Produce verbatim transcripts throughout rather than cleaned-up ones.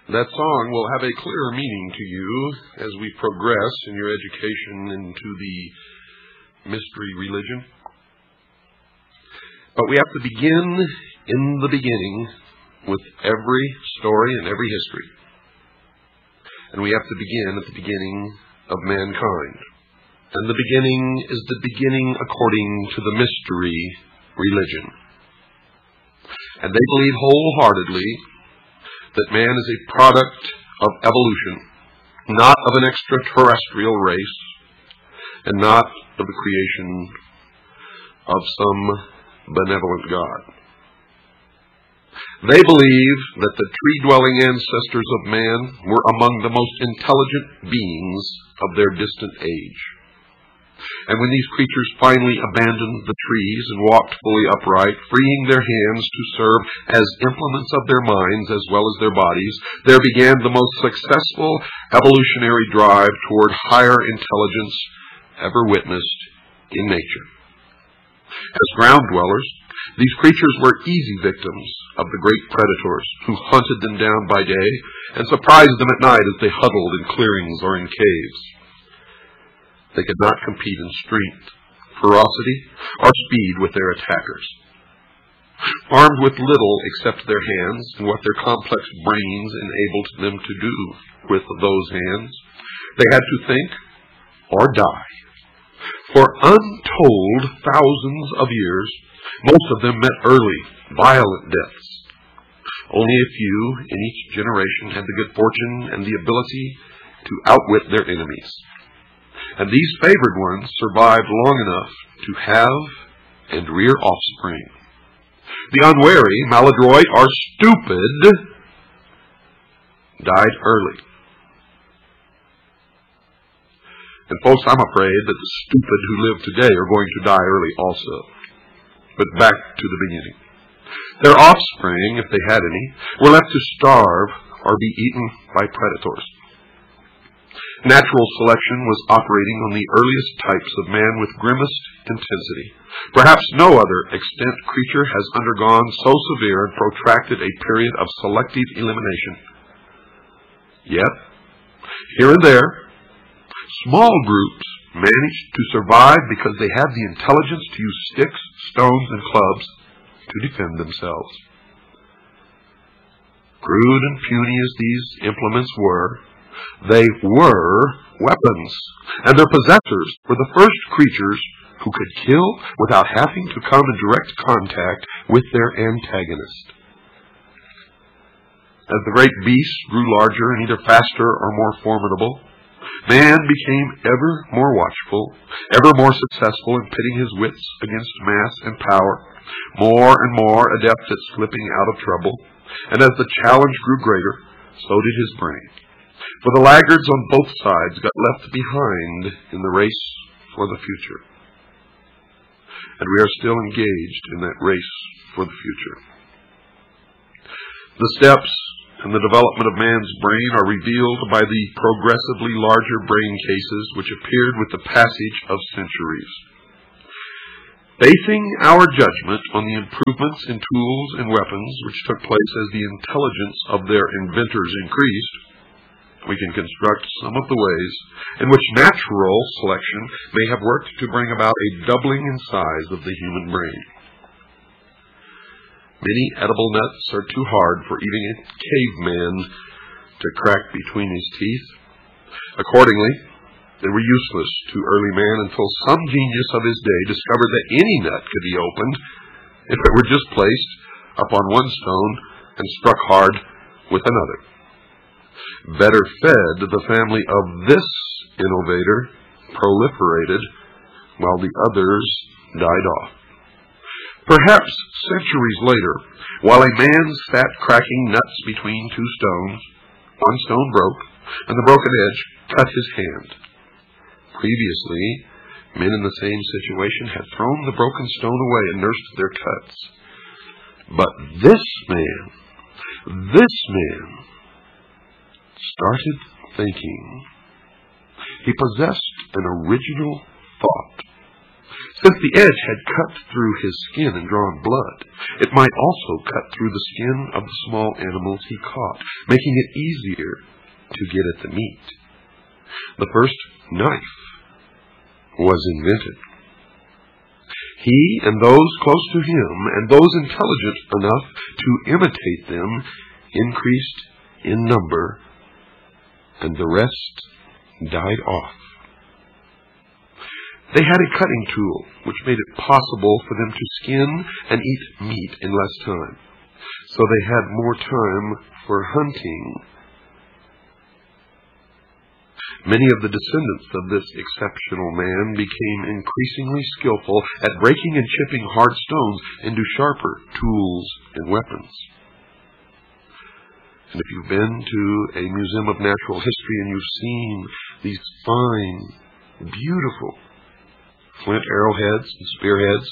That song will have a clearer meaning to you as we progress in your education into the mystery religion. But we have to begin in the beginning with every story and every history. And we have to begin at the beginning of mankind. And the beginning is the beginning according to the mystery religion. And they believe wholeheartedly that man is a product of evolution, not of an extraterrestrial race, and not of the creation of some benevolent God. They believe that the tree-dwelling ancestors of man were among the most intelligent beings of their distant age. And when these creatures finally abandoned the trees and walked fully upright, freeing their hands to serve as implements of their minds as well as their bodies, there began the most successful evolutionary drive toward higher intelligence ever witnessed in nature. As ground dwellers, these creatures were easy victims of the great predators who hunted them down by day and surprised them at night as they huddled in clearings or in caves. They could not compete in strength, ferocity, or speed with their attackers. Armed with little except their hands and what their complex brains enabled them to do with those hands, they had to think or die. For untold thousands of years, most of them met early, violent deaths. Only a few in each generation had the good fortune and the ability to outwit their enemies. And these favored ones survived long enough to have and rear offspring. The unwary, maladroit, or stupid died early. And folks, I'm afraid that the stupid who live today are going to die early also. But back to the beginning. Their offspring, if they had any, were left to starve or be eaten by predators. Natural selection was operating on the earliest types of man with grimmest intensity. Perhaps no other extant creature has undergone so severe and protracted a period of selective elimination. Yet, here and there, small groups managed to survive because they had the intelligence to use sticks, stones, and clubs to defend themselves. Crude and puny as these implements were, they were weapons, and their possessors were the first creatures who could kill without having to come in direct contact with their antagonist. As the great beasts grew larger and either faster or more formidable, man became ever more watchful, ever more successful in pitting his wits against mass and power, more and more adept at slipping out of trouble, and as the challenge grew greater, so did his brain. For the laggards on both sides got left behind in the race for the future. And we are still engaged in that race for the future. The steps and the development of man's brain are revealed by the progressively larger brain cases which appeared with the passage of centuries. Basing our judgment on the improvements in tools and weapons which took place as the intelligence of their inventors increased, we can construct some of the ways in which natural selection may have worked to bring about a doubling in size of the human brain. Many edible nuts are too hard for even a caveman to crack between his teeth. Accordingly, they were useless to early man until some genius of his day discovered that any nut could be opened if it were just placed upon one stone and struck hard with another. Better fed, the family of this innovator proliferated while the others died off. Perhaps centuries later, while a man sat cracking nuts between two stones, one stone broke, and the broken edge cut his hand. Previously, men in the same situation had thrown the broken stone away and nursed their cuts. But this man, this man, started thinking. He possessed an original thought. Since the edge had cut through his skin and drawn blood, it might also cut through the skin of the small animals he caught, making it easier to get at the meat. The first knife was invented. He and those close to him, and those intelligent enough to imitate them, increased in number, and the rest died off. They had a cutting tool which made it possible for them to skin and eat meat in less time, so they had more time for hunting. Many of the descendants of this exceptional man became increasingly skillful at breaking and chipping hard stones into sharper tools and weapons. And if you've been to a museum of natural history and you've seen these fine, beautiful flint arrowheads and spearheads,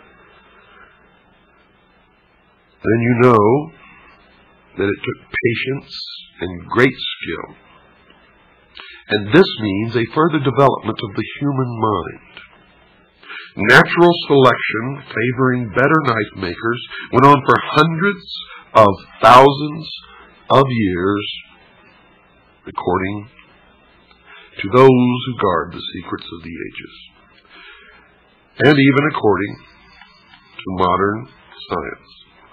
then you know that it took patience and great skill. And this means a further development of the human mind. Natural selection, favoring better knife makers, went on for hundreds of thousands of years, according to those who guard the secrets of the ages, and even according to modern science.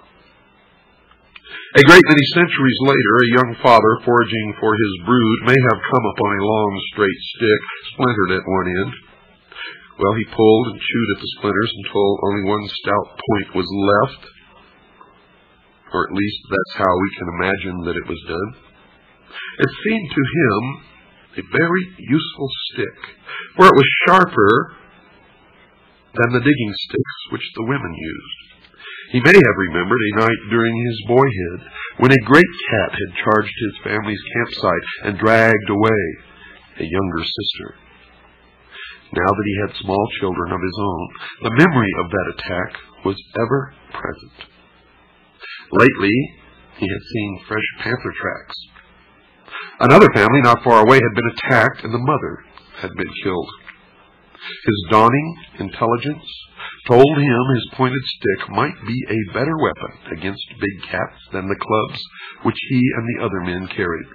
A great many centuries later, a young father foraging for his brood may have come upon a long, straight stick, splintered at one end. Well, he pulled and chewed at the splinters until only one stout point was left, or at least that's how we can imagine that it was done. It seemed to him a very useful stick, for it was sharper than the digging sticks which the women used. He may have remembered a night during his boyhood when a great cat had charged his family's campsite and dragged away a younger sister. Now that he had small children of his own, the memory of that attack was ever present. Lately, he had seen fresh panther tracks. Another family not far away had been attacked and the mother had been killed. His dawning intelligence told him his pointed stick might be a better weapon against big cats than the clubs which he and the other men carried.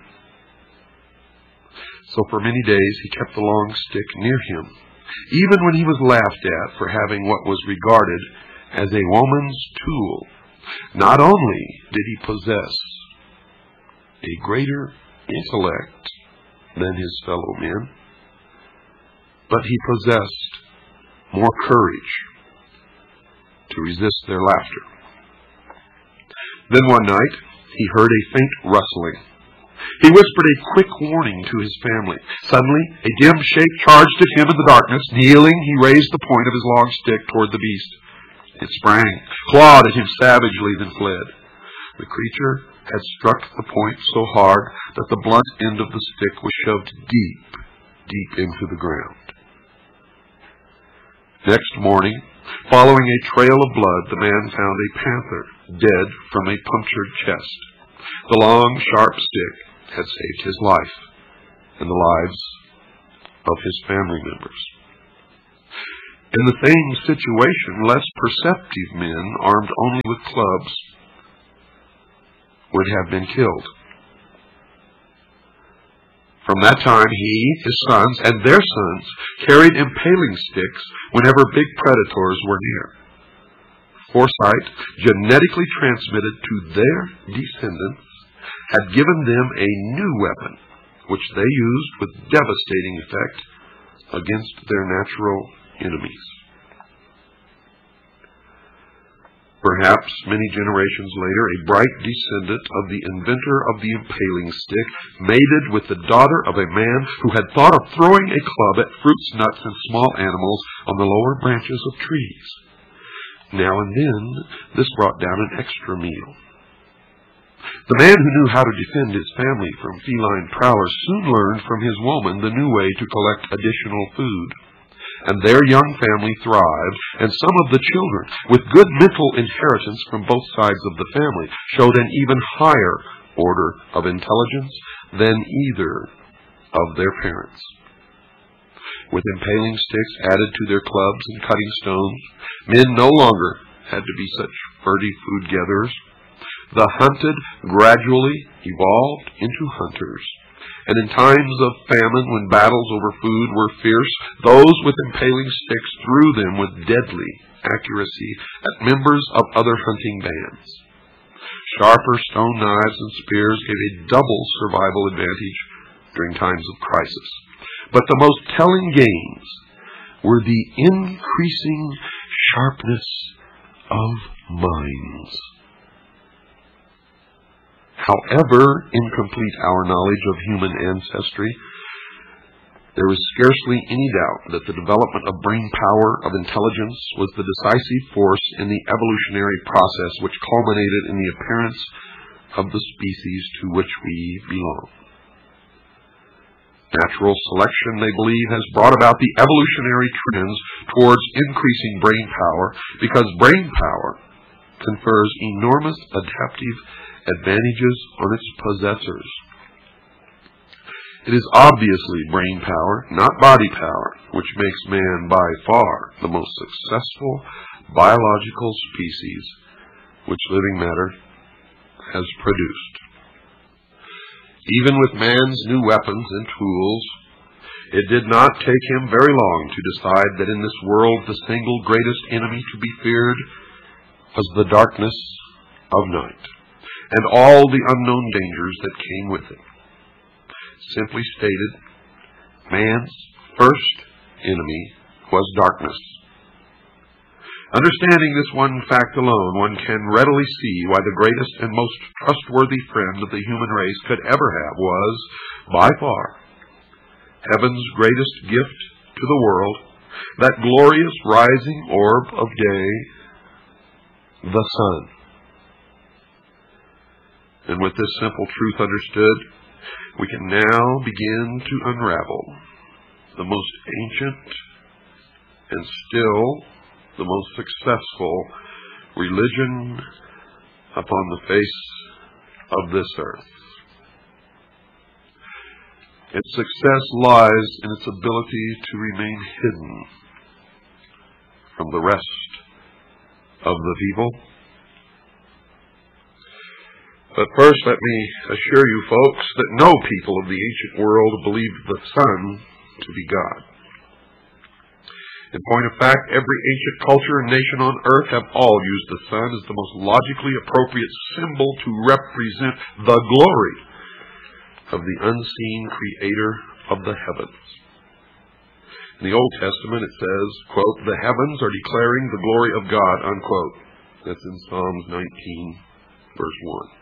So for many days he kept the long stick near him, even when he was laughed at for having what was regarded as a woman's tool. Not only did he possess a greater intellect than his fellow men, but he possessed more courage to resist their laughter. Then one night, he heard a faint rustling. He whispered a quick warning to his family. Suddenly, a dim shape charged at him in the darkness. Kneeling, he raised the point of his long stick toward the beast. It sprang, clawed at him savagely, then fled. The creature had struck the point so hard that the blunt end of the stick was shoved deep, deep into the ground. Next morning, following a trail of blood, the man found a panther dead from a punctured chest. The long, sharp stick had saved his life and the lives of his family members. In the same situation, less perceptive men, armed only with clubs, would have been killed. From that time, he, his sons, and their sons carried impaling sticks whenever big predators were near. Foresight, genetically transmitted to their descendants, had given them a new weapon, which they used with devastating effect against their natural enemies. Perhaps many generations later, a bright descendant of the inventor of the impaling stick mated with the daughter of a man who had thought of throwing a club at fruits, nuts, and small animals on the lower branches of trees. Now and then, this brought down an extra meal. The man who knew how to defend his family from feline prowlers soon learned from his woman the new way to collect additional food. And their young family thrived, and some of the children, with good mental inheritance from both sides of the family, showed an even higher order of intelligence than either of their parents. with impaling sticks added to their clubs and cutting stones. Men no longer had to be such furtive food gatherers. The hunted gradually evolved into hunters. And in times of famine, when battles over food were fierce, those with impaling sticks threw them with deadly accuracy at members of other hunting bands. Sharper stone knives and spears gave a double survival advantage during times of crisis. But the most telling gains were the increasing sharpness of minds. However incomplete our knowledge of human ancestry, there is scarcely any doubt that the development of brain power, of intelligence, was the decisive force in the evolutionary process which culminated in the appearance of the species to which we belong. Natural selection, they believe, has brought about the evolutionary trends towards increasing brain power because brain power confers enormous adaptive advantages on its possessors. It is obviously brain power, not body power, which makes man by far the most successful biological species which living matter has produced. Even with man's new weapons and tools, it did not take him very long to decide that in this world the single greatest enemy to be feared was the darkness of night and all the unknown dangers that came with it. Simply stated, man's first enemy was darkness. Understanding this one fact alone, one can readily see why the greatest and most trustworthy friend of the human race could ever have was, by far, heaven's greatest gift to the world, that glorious rising orb of day, the sun. And with this simple truth understood, we can now begin to unravel the most ancient and still the most successful religion upon the face of this earth. Its success lies in its ability to remain hidden from the rest of the people. But first, let me assure you folks that no people of the ancient world believed the sun to be God. In point of fact, every ancient culture and nation on earth have all used the sun as the most logically appropriate symbol to represent the glory of the unseen creator of the heavens. In the Old Testament it says, quote, "The heavens are declaring the glory of God," unquote. That's in Psalms nineteen, verse one.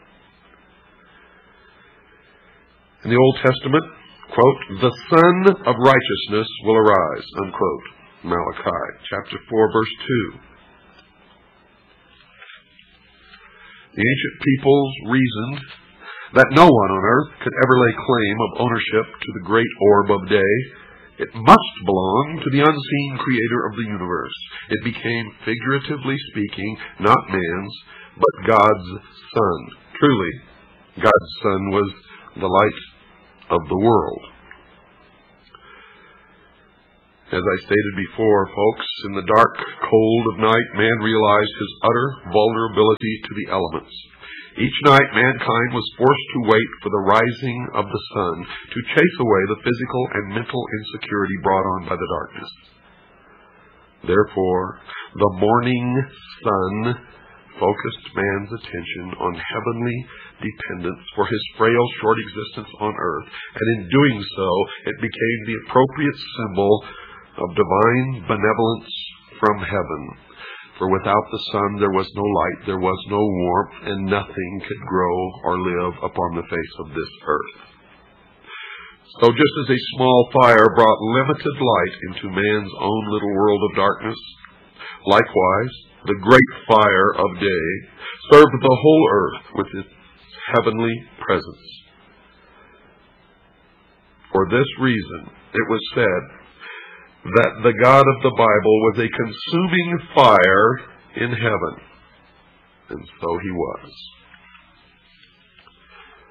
In the Old Testament, quote, "The Sun of Righteousness will arise," unquote. Malachi chapter four, verse two. The ancient peoples reasoned that no one on earth could ever lay claim of ownership to the great orb of day. It must belong to the unseen creator of the universe. It became, figuratively speaking, not man's, but God's sun. Truly, God's sun was the light of the world. As I stated before, folks, in the dark cold of night, man realized his utter vulnerability to the elements. Each night, mankind was forced to wait for the rising of the sun to chase away the physical and mental insecurity brought on by the darkness. Therefore, the morning sun focused man's attention on heavenly dependence for his frail, short existence on earth, and in doing so, it became the appropriate symbol of divine benevolence from heaven. For without the sun there was no light, there was no warmth, and nothing could grow or live upon the face of this earth. So just as a small fire brought limited light into man's own little world of darkness, likewise, the great fire of day served the whole earth with its heavenly presence. For this reason, it was said that the God of the Bible was a consuming fire in heaven. And so he was.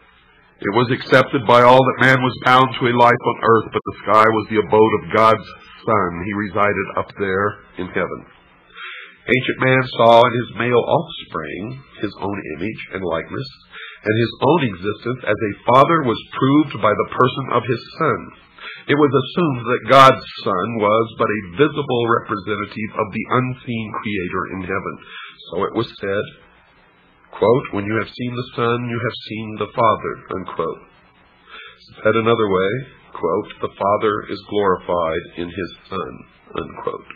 It was accepted by all that man was bound to a life on earth, but the sky was the abode of God's Son. He resided up there in heaven. Ancient man saw in his male offspring his own image and likeness, and his own existence as a father was proved by the person of his Son. It was assumed that God's Son was but a visible representative of the unseen Creator in heaven. So it was said, quote, when you have seen the Son, you have seen the Father, unquote. Said another way, quote, the Father is glorified in his Son, unquote.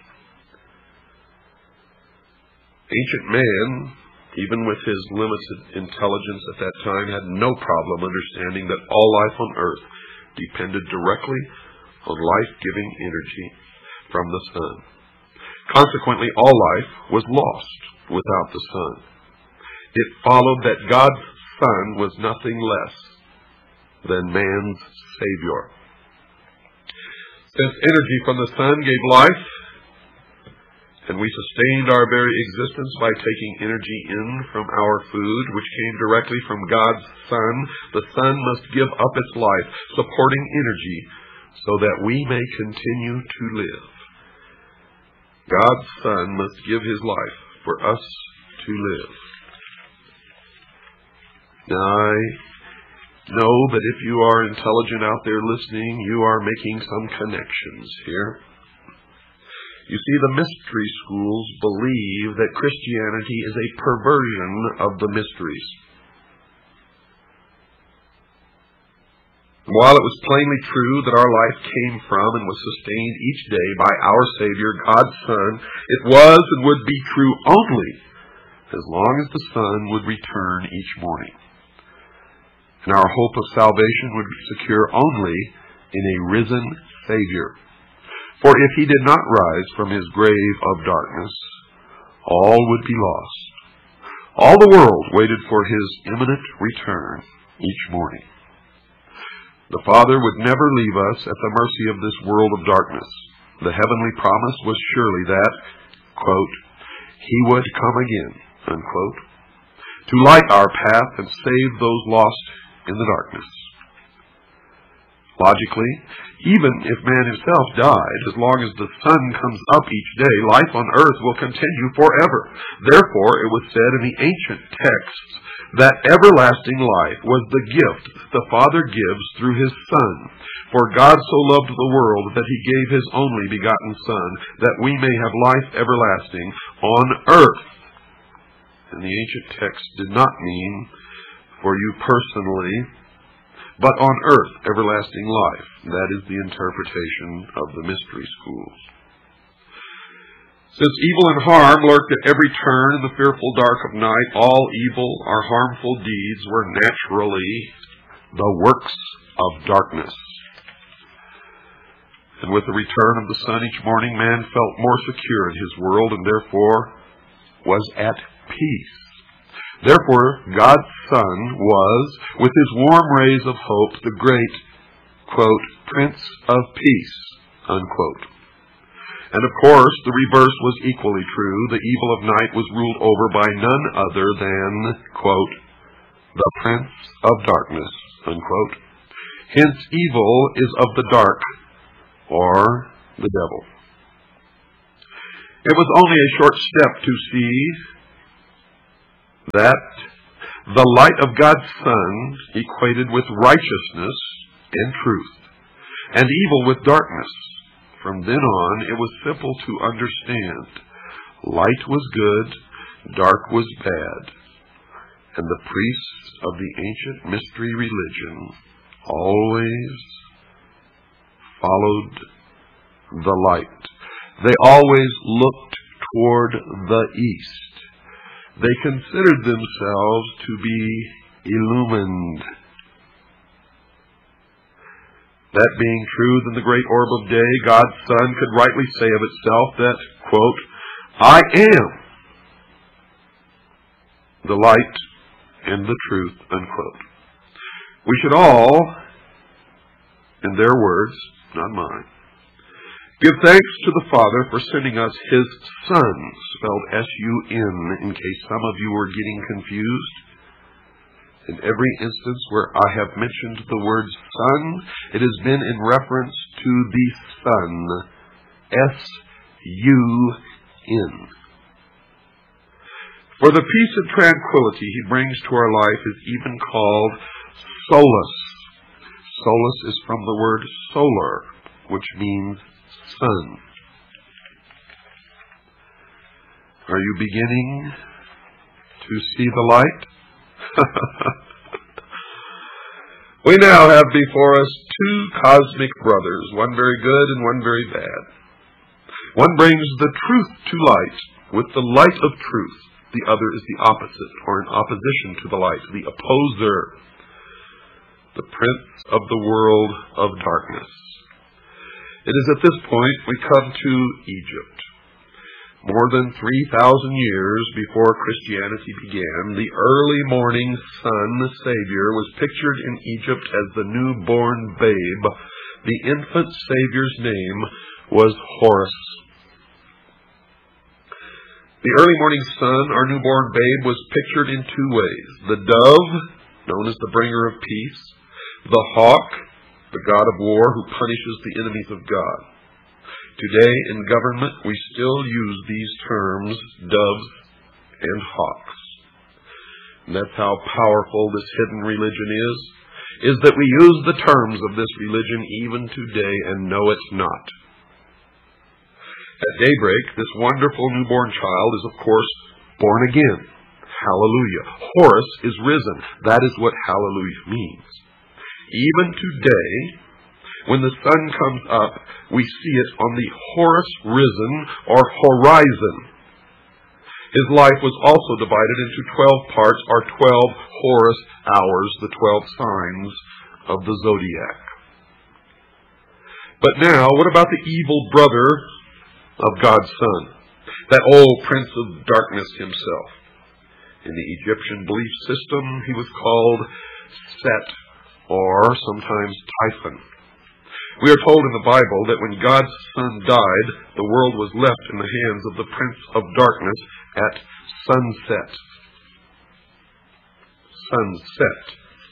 Ancient man, even with his limited intelligence at that time, had no problem understanding that all life on earth depended directly on life-giving energy from the Son. Consequently, all life was lost without the Son. It followed that God's Son was nothing less than man's Savior. Since energy from the Son gave life, and we sustained our very existence by taking energy in from our food, which came directly from God's Son, the Son must give up its life, supporting energy, so that we may continue to live. God's Son must give his life for us to live. Now, I know that if you are intelligent out there listening, you are making some connections here. You see, the mystery schools believe that Christianity is a perversion of the mysteries. While it was plainly true that our life came from and was sustained each day by our Savior, God's Son, it was and would be true only as long as the Son would return each morning. And our hope of salvation would be secure only in a risen Savior. For if he did not rise from his grave of darkness, all would be lost. All the world waited for his imminent return each morning. The Father would never leave us at the mercy of this world of darkness. The heavenly promise was surely that, quote, he would come again, unquote, to light our path and save those lost in the darkness. Logically, even if man himself died, as long as the sun comes up each day, life on earth will continue forever. Therefore, it was said in the ancient texts that everlasting life was the gift the Father gives through his Son. For God so loved the world that he gave his only begotten Son, that we may have life everlasting on earth. And the ancient text did not mean for you personally, but on earth everlasting life. That is the interpretation of the mystery schools. Since evil and harm lurked at every turn in the fearful dark of night, all evil or harmful deeds were naturally the works of darkness. And with the return of the sun each morning, man felt more secure in his world and therefore was at peace. Therefore, God's Son was, with his warm rays of hope, the great, quote, Prince of Peace, unquote. And of course, the reverse was equally true. The evil of night was ruled over by none other than, quote, the Prince of Darkness, unquote. Hence, evil is of the dark, or the devil. It was only a short step to see that the light of God's Son equated with righteousness and truth, and evil with darkness. From then on, it was simple to understand. Light was good, dark was bad, and the priests of the ancient mystery religion always followed the light. They always looked toward the east. They considered themselves to be illumined. That being true, then the great orb of day, God's Son, could rightly say of itself that, quote, I am the light and the truth, unquote. We should all, in their words, not mine, give thanks to the Father for sending us his Son, spelled S U N, in case some of you were getting confused. In every instance where I have mentioned the word Son, it has been in reference to the Son, S U N. For the peace and tranquility he brings to our life is even called solace. Solace is from the word solar, which means sun. Are you beginning to see the light? We now have before us two cosmic brothers, one very good and one very bad. One brings the truth to light with the light of truth. The other is the opposite, or in opposition to the light, the opposer, the prince of the world of darkness. It is at this point we come to Egypt. More than three thousand years before Christianity began, the early morning sun, the Savior, was pictured in Egypt as the newborn babe. The infant Savior's name was Horus. The early morning sun, our newborn babe, was pictured in two ways. The dove, known as the bringer of peace. The hawk, the god of war who punishes the enemies of God. Today in government we still use these terms, doves and hawks. And that's how powerful this hidden religion is, is that we use the terms of this religion even today and know it not. At daybreak, this wonderful newborn child is, of course, born again. Hallelujah. Horus is risen. That is what hallelujah means. Even today, when the sun comes up, we see it on the Horus risen, or horizon. His life was also divided into twelve parts, or twelve Horus hours, the twelve signs of the zodiac. But now, what about the evil brother of God's Son, that old prince of darkness himself? In the Egyptian belief system, he was called Set, or sometimes Typhon. We are told in the Bible that when God's Son died, the world was left in the hands of the prince of darkness at sunset. Sunset.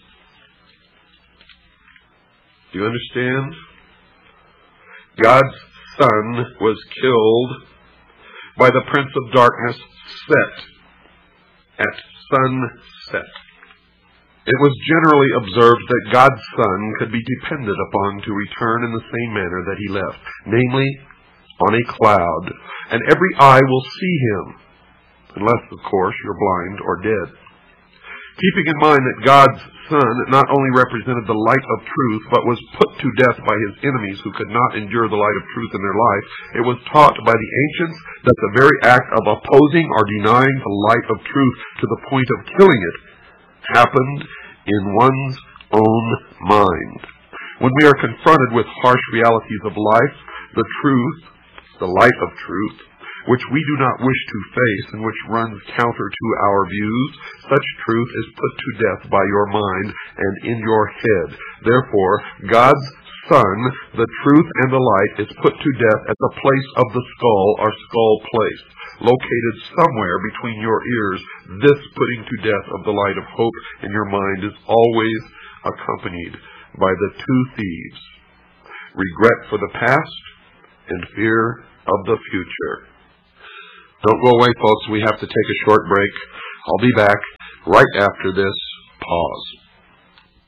Do you understand? God's Son was killed by the prince of darkness, Set, at sunset. It was generally observed that God's Son could be depended upon to return in the same manner that he left, namely, on a cloud, and every eye will see him, unless, of course, you're blind or dead. Keeping in mind that God's Son not only represented the light of truth, but was put to death by his enemies who could not endure the light of truth in their life, it was taught by the ancients that the very act of opposing or denying the light of truth to the point of killing it happened in one's own mind. When we are confronted with harsh realities of life, the truth, the light of truth, which we do not wish to face and which runs counter to our views, such truth is put to death by your mind and in your head. Therefore, God's Son, the truth and the light, is put to death at the place of the skull, or skull place, located somewhere between your ears. This putting to death of the light of hope in your mind is always accompanied by the two thieves: regret for the past and fear of the future. Don't go away, folks. We have to take a short break. I'll be back right after this pause.